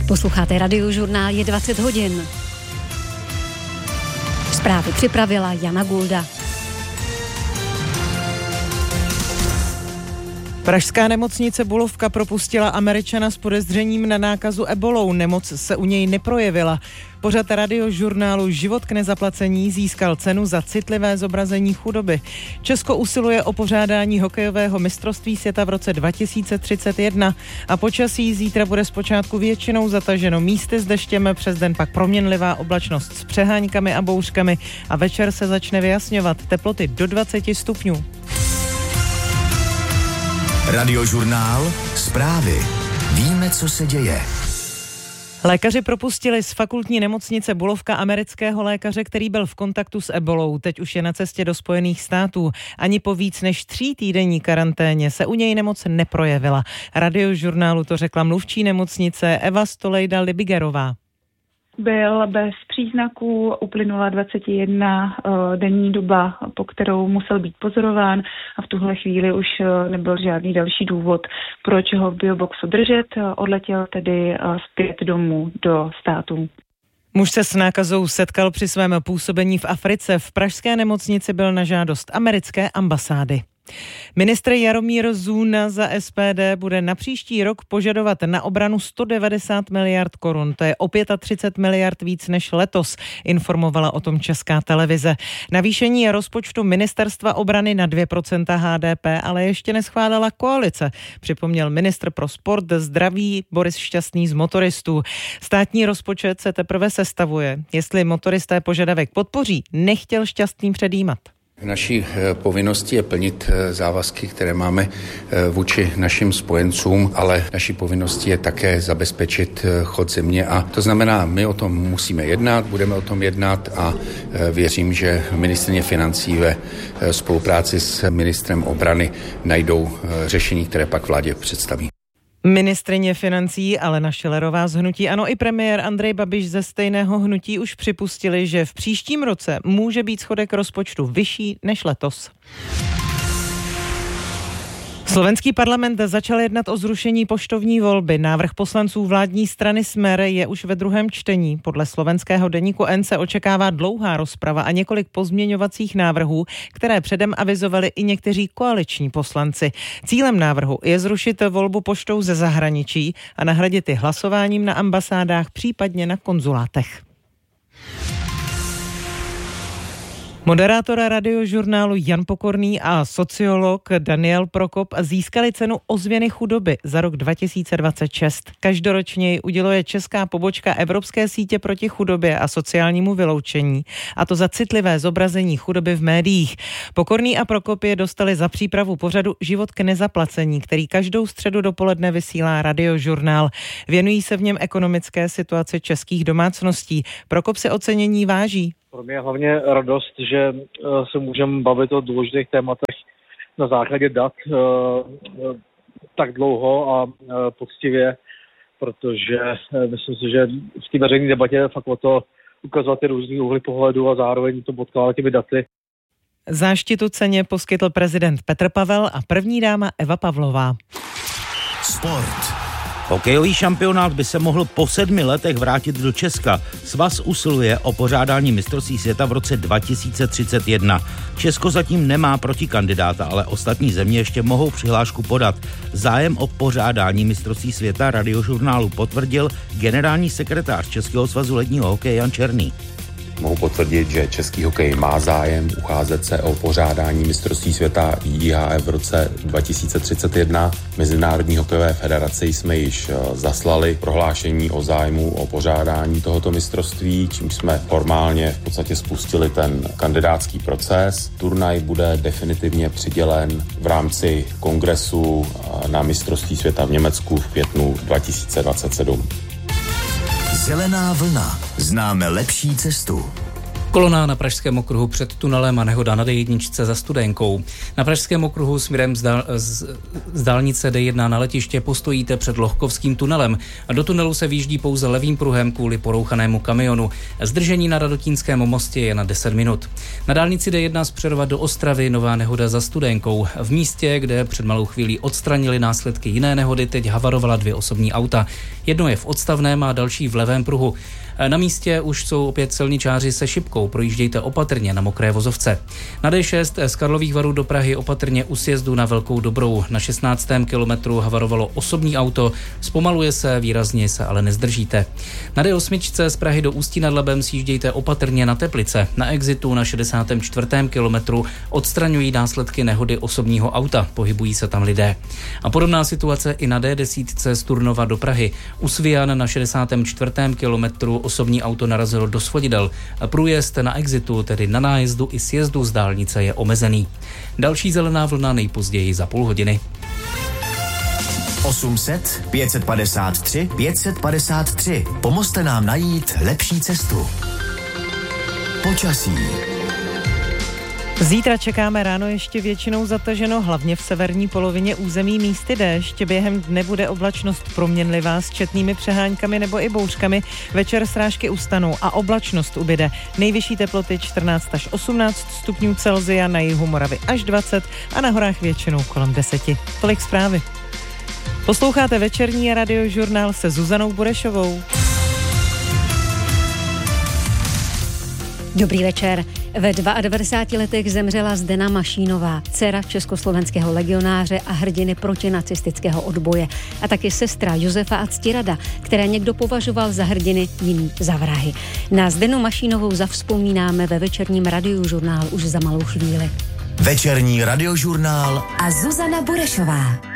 Posloucháte Radiožurnál, je 20 hodin. Zprávy připravila Jana Gulda. Pražská nemocnice Bulovka propustila Američana s podezřením na nákazu ebolou. Nemoc se u něj neprojevila. Pořad Radiožurnálu Život k nezaplacení získal cenu za citlivé zobrazení chudoby. Česko usiluje o pořádání hokejového mistrovství světa v roce 2031 a počasí zítra bude zpočátku většinou zataženo místy s deštěm, přes den pak proměnlivá oblačnost s přeháňkami a bouřkami a večer se začne vyjasňovat, teploty do 20 stupňů. Radiožurnál, zprávy. Víme, co se děje. Lékaři propustili z fakultní nemocnice Bulovka amerického lékaře, který byl v kontaktu s ebolou. Teď už je na cestě do Spojených států. Ani po víc než 3týdenní karanténě se u něj nemoc neprojevila. Radiožurnálu to řekla mluvčí nemocnice Eva Stolejda Libigerová. Byl bez příznaků, uplynula 21 denní doba, po kterou musel být pozorován a v tuhle chvíli už nebyl žádný další důvod, proč ho v bioboxu držet. Odletěl tedy zpět domů do států. Muž se s nákazou setkal při svém působení v Africe. V pražské nemocnici byl na žádost americké ambasády. Ministr Jaromír Zůna za SPD bude na příští rok požadovat na obranu 190 miliard korun. To je o 35 miliard víc než letos, informovala o tom Česká televize. Navýšení rozpočtu Ministerstva obrany na 2% HDP ale ještě neschválila koalice, připomněl ministr pro sport, zdraví Boris Šťastný z motoristů. Státní rozpočet se teprve sestavuje. Jestli motoristé požadavek podpoří, nechtěl Šťastný předjímat. Naší povinností je plnit závazky, které máme vůči našim spojencům, ale naší povinností je také zabezpečit chod země a to znamená, my o tom musíme jednat, budeme o tom jednat a věřím, že ministryně financí ve spolupráci s ministrem obrany najdou řešení, které pak vládě představí. Ministryně financí Alena Schillerová z hnutí ANO i premiér Andrej Babiš ze stejného hnutí už připustili, že v příštím roce může být schodek rozpočtu vyšší než letos. Slovenský parlament začal jednat o zrušení poštovní volby. Návrh poslanců vládní strany Smer je už ve druhém čtení. Podle slovenského deníku N se očekává dlouhá rozprava a několik pozměňovacích návrhů, které předem avizovali i někteří koaliční poslanci. Cílem návrhu je zrušit volbu poštou ze zahraničí a nahradit ji hlasováním na ambasádách, případně na konzulátech. Moderátor Radiožurnálu Jan Pokorný a sociolog Daniel Prokop získali cenu Ozvěny chudoby za rok 2026. Každoročně ji uděluje česká pobočka Evropské sítě proti chudobě a sociálnímu vyloučení, a to za citlivé zobrazení chudoby v médiích. Pokorný a Prokop je dostali za přípravu pořadu Život k nezaplacení, který každou středu dopoledne vysílá Radiožurnál. Věnují se v něm ekonomické situaci českých domácností. Prokop si ocenění váží. Pro mě je hlavně radost, že se můžeme bavit o důležitých tématech na základě dat tak dlouho a poctivě, protože myslím si, že v té veřejné debatě je fakt o to ukazovat ty různý úhly pohledu a zároveň to potkávat těmi daty. Záštitu ceně poskytl prezident Petr Pavel a první dáma Eva Pavlová. Sport. Hokejový šampionát by se mohl po 7 letech vrátit do Česka. Svaz usiluje o pořádání mistrovství světa v roce 2031. Česko zatím nemá protikandidáta, ale ostatní země ještě mohou přihlášku podat. Zájem o pořádání mistrovství světa Radiožurnálu potvrdil generální sekretář Českého svazu ledního hokeje Jan Černý. Mohu potvrdit, že český hokej má zájem ucházet se o pořádání mistrovství světa IHF v roce 2031. Mezinárodní hokejové federaci jsme již zaslali prohlášení o zájmu o pořádání tohoto mistrovství, čím jsme formálně v podstatě spustili ten kandidátský proces. Turnaj bude definitivně přidělen v rámci kongresu na mistrovství světa v Německu v květnu 2027. Zelená vlna. Známe lepší cestu. Kolona na Pražském okruhu před tunelem a nehoda na D1 za Studénkou. Na Pražském okruhu směrem z dálnice D1 na letiště postojíte před Lohkovským tunelem a do tunelu se vjíždí pouze levým pruhem kvůli porouchanému kamionu. Zdržení na Radotínském mostě je na 10 minut. Na dálnici D1 z Přerova do Ostravy nová nehoda za Studénkou. V místě, kde před malou chvílí odstranili následky jiné nehody, teď havarovala 2 osobní auta. Jedno je v odstavném a další v levém pruhu. Na místě už jsou opět silničáři se šipkou, projíždějte opatrně na mokré vozovce. Na D6 z Karlových Varů do Prahy opatrně u sjezdu na Velkou Dobrou. Na 16. kilometru havarovalo osobní auto, zpomaluje se, výrazně se ale nezdržíte. Na D8 z Prahy do Ústí nad Labem sjíždějte opatrně na Teplice. Na exitu na 64. kilometru odstraňují následky nehody osobního auta, pohybují se tam lidé. A podobná situace i na D10 z Turnova do Prahy. U Svijan na 64. kilometru osobní auto narazilo do svodidel. Průjezd na exitu, tedy na nájezdu i sjezdu z dálnice, je omezený. Další zelená vlna nejpozději za půl hodiny. 800 553 553. Pomozte nám najít lepší cestu. Počasí. Zítra čekáme ráno ještě většinou zataženo, hlavně v severní polovině území místy déšť. Během dne bude oblačnost proměnlivá s četnými přeháňkami nebo i bouřkami. Večer srážky ustanou a oblačnost ubyde. Nejvyšší teploty 14 až 18 stupňů Celsia, na jihu Moravy až 20 a na horách většinou kolem 10. Tolik zprávy. Posloucháte večerní radiožurnál se Zuzanou Burešovou. Dobrý večer. Ve 92 letech zemřela Zdena Mašínová, dcera československého legionáře a hrdiny protinacistického odboje a taky sestra Josefa a Ctirada, které někdo považoval za hrdiny, jiný za vrahy. Na Zdenu Mašínovou zavzpomínáme ve večerním radiožurnálu už za malou chvíli. Večerní radiožurnál a Zuzana Burešová.